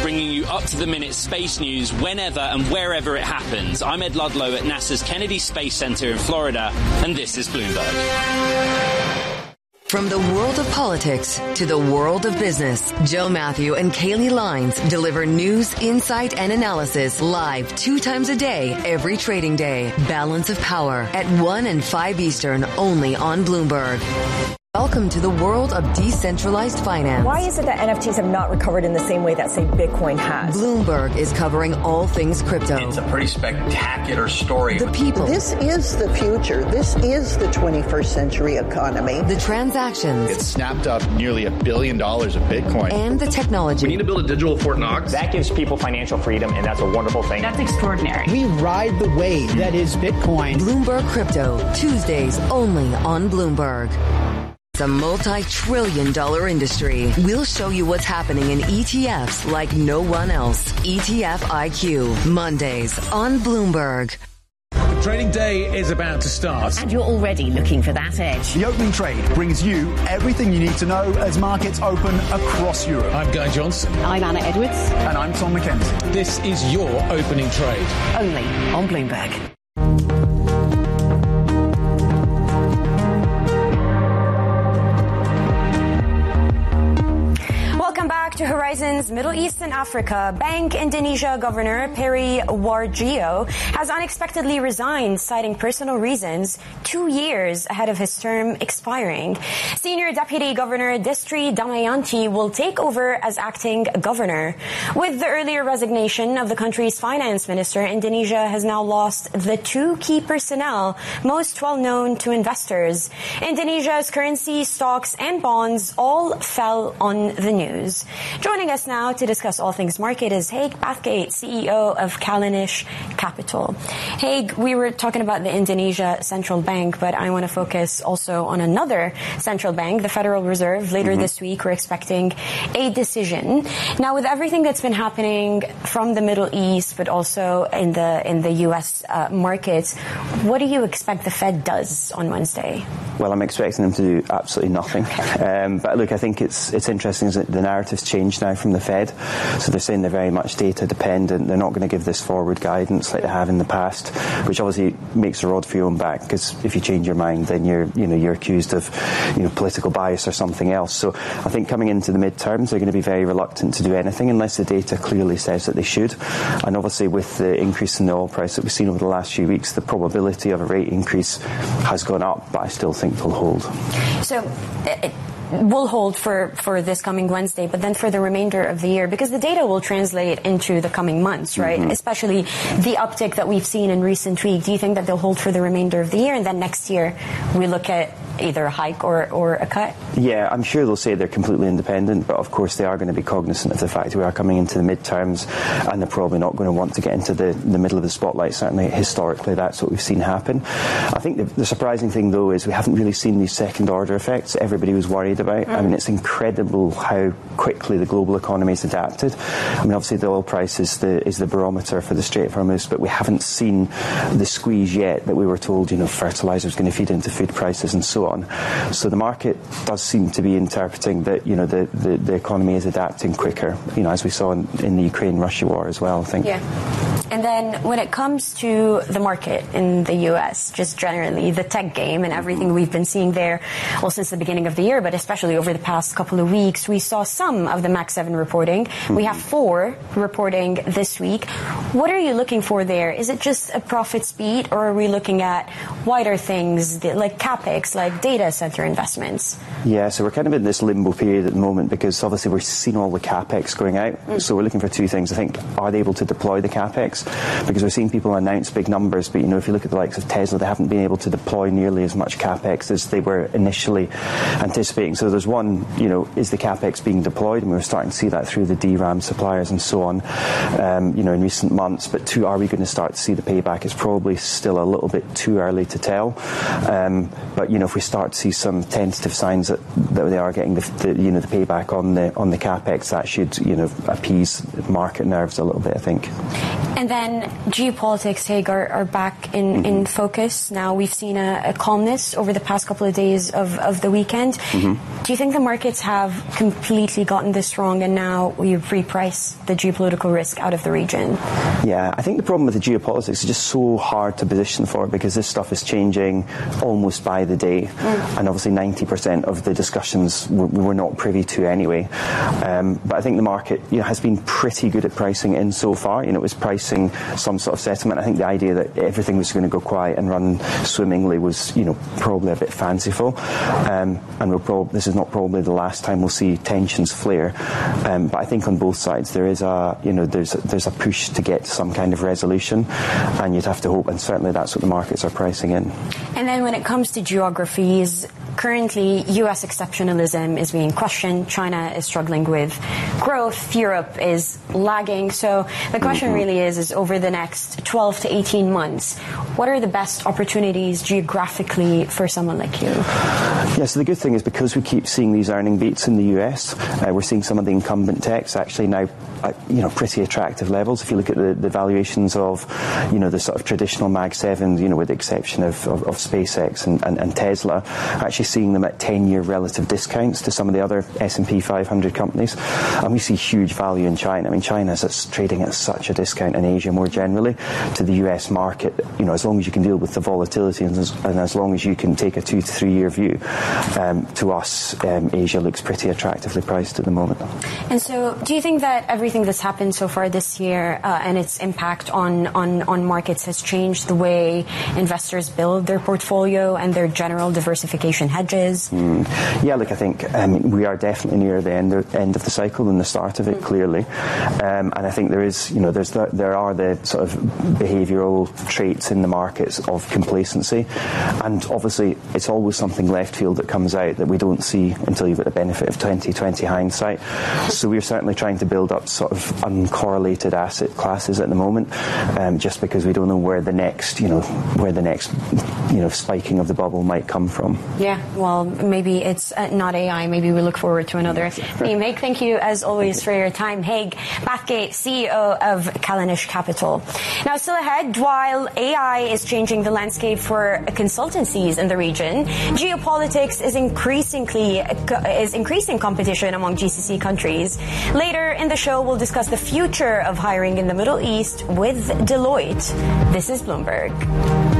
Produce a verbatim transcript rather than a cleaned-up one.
bringing you up-to-the-minute space news whenever and wherever it happens. I'm Ed Ludlow at NASA's Kennedy Space Center in Florida, and this is Bloomberg. From the world of politics to the world of business, Joe Matthew and Kaylee Lines deliver news, insight, and analysis live two times a day, every trading day. Balance of Power at one and five Eastern, only on Bloomberg. Welcome to the world of decentralized finance. Why is it that N F Ts have not recovered in the same way that, say, Bitcoin has? Bloomberg is covering all things crypto. It's a pretty spectacular story. The people. This is the future. This is the twenty-first century economy. The transactions. It snapped up nearly a billion dollars of Bitcoin. And the technology. We need to build a digital Fort Knox. That gives people financial freedom, and that's a wonderful thing. That's extraordinary. We ride the wave that is Bitcoin. Bloomberg Crypto, Tuesdays only on Bloomberg. It's a multi-trillion dollar industry. We'll show you what's happening in E T Fs like no one else. E T F I Q, Mondays on Bloomberg. The trading day is about to start. And you're already looking for that edge. The opening trade brings you everything you need to know as markets open across Europe. I'm Guy Johnson. I'm Anna Edwards. And I'm Tom McKenzie. This is your opening trade. Only on Bloomberg. Welcome back to Horizon's Middle East and Africa. Bank Indonesia Governor Peri Warjio has unexpectedly resigned, citing personal reasons, two years ahead of his term expiring. Senior Deputy Governor Distri Damayanti will take over as acting governor. With the earlier resignation of the country's finance minister, Indonesia has now lost the two key personnel most well known to investors. Indonesia's currency, stocks, and bonds all fell on the news. Joining us now to discuss all things market is Haig Bathgate, C E O of Callanish Capital. Haig, we were talking about the Indonesia Central Bank, but I want to focus also on another central bank, the Federal Reserve. Later mm-hmm. this week, we're expecting a decision. Now, with everything that's been happening from the Middle East, but also in the in the U S uh, markets, what do you expect the Fed does on Wednesday? Well, I'm expecting them to do absolutely nothing. Um, but look, I think it's it's interesting that the narrative's changed now from the Fed. So they're saying they're very much data dependent. They're not going to give this forward guidance like they have in the past, which obviously makes a rod for your own back, because if you change your mind, then you're you know you're accused of you know political bias or something else. So I think coming into the midterms, they're going to be very reluctant to do anything unless the data clearly says that they should. And obviously, with the increase in the oil price that we've seen over the last few weeks, the probability of a rate increase has gone up, but I still think they'll hold. So it will hold for, for this coming Wednesday, but then for the remainder of the year, because the data will translate into the coming months, right? Mm-hmm. Especially the uptick that we've seen in recent weeks. Do you think that they'll hold for the remainder of the year, and then next year we look at either a hike or, or a cut? Yeah, I'm sure they'll say they're completely independent, but of course they are going to be cognizant of the fact we are coming into the midterms, and they're probably not going to want to get into the, the middle of the spotlight. Certainly historically that's what we've seen happen. I think the, the surprising thing though is we haven't really seen these second order effects everybody was worried about. Mm. I mean, it's incredible how quickly the global economy has adapted. I mean, obviously the oil price is the is the barometer for the Strait of Hormuz, but we haven't seen the squeeze yet that we were told, you know, fertilizer is going to feed into food prices and so on. So the market does seem to be interpreting that, you know, the, the, the economy is adapting quicker, you know, as we saw in, in the Ukraine-Russia war as well, I think. Yeah. And then when it comes to the market in the U S, just generally the tech game and everything we've been seeing there, well, since the beginning of the year, but especially over the past couple of weeks, we saw some of the Mac seven reporting. Mm-hmm. We have four reporting this week. What are you looking for there? Is it just a profits beat, or are we looking at wider things like CapEx, like data center investments? Yeah, so we're kind of in this limbo period at the moment, because obviously we're seeing all the CapEx going out. Mm. So we're looking for two things. I think, are they able to deploy the CapEx? Because we're seeing people announce big numbers, but you know, if you look at the likes of Tesla, they haven't been able to deploy nearly as much CapEx as they were initially anticipating. So there's one, you know, is the CapEx being deployed? And we're starting to see that through the D RAM suppliers and so on, um, you know, in recent months. But two, are we going to start to see the payback? It's probably still a little bit too early to tell. Um, but you know, if we start to see some tentative signs that, that they are getting the, the you know the payback on the on the CapEx, that should you know appease market nerves a little bit, I think. And And then geopolitics, Haig, are, are back in, mm-hmm. in focus. Now we've seen a, a calmness over the past couple of days of, of the weekend. Mm-hmm. Do you think the markets have completely gotten this wrong and now we've repriced the geopolitical risk out of the region? Yeah, I think the problem with the geopolitics is just so hard to position for because this stuff is changing almost by the day. Mm. And obviously ninety percent of the discussions we were not privy to anyway. Um, but I think the market you know, has been pretty good at pricing in so far. You know, it was pricing some sort of settlement. I think the idea that everything was going to go quiet and run swimmingly was, you know, probably a bit fanciful. Um, and we'll prob- this is not probably the last time we'll see tensions flare. Um, but I think on both sides there is a, you know, there's a, there's a push to get some kind of resolution, and you'd have to hope, and certainly that's what the markets are pricing in. And then when it comes to geographies, currently U S exceptionalism is being questioned. China is struggling with growth. Europe is lagging. So the question mm-hmm. really is, is over the next twelve to eighteen months, what are the best opportunities geographically for someone like you? Yeah, so the good thing is because we keep seeing these earning beats in the U S, uh, we're seeing some of the incumbent techs actually now at, you know, pretty attractive levels. If you look at the, the valuations of, you know, the sort of traditional Mag seven, you know, with the exception of, of, of SpaceX and, and, and Tesla, actually seeing them at ten-year relative discounts to some of the other S and P five hundred companies. And we see huge value in China. I mean, China is trading at such a discount in Asia more generally to the U S market. You know, as long as you can deal with the volatility and as, and as long as you can take a two to three year view, um, to us, um, Asia looks pretty attractively priced at the moment. And so, do you think that everything that's happened so far this year uh, and its impact on, on, on markets has changed the way investors build their portfolio and their general diversification hedges? Mm. Yeah, look, I think um, we are definitely near the end, end of the cycle than the start of it, mm. clearly. Um, and I think there is, you know, there's the, there are the sort of behavioural traits in the markets of complacency. And obviously, it's always something left field that comes out that we don't see until you've got the benefit of twenty twenty hindsight. So we're certainly trying to build up sort of uncorrelated asset classes at the moment, um, just because we don't know where the next, you know, where the next, you know, spiking of the bubble might come from. Yeah, well, maybe it's uh, not A I. Maybe we look forward to another theme. Haig, thank you as always for your time. Haig Bathgate, C E O of Callanish Capital. Now, still ahead, while A I is changing the landscape for consultancies in the region, geopolitics is increasingly is increasing competition among G C C countries. Later in the show, we'll discuss the future of hiring in the Middle East with Deloitte. This is Bloomberg.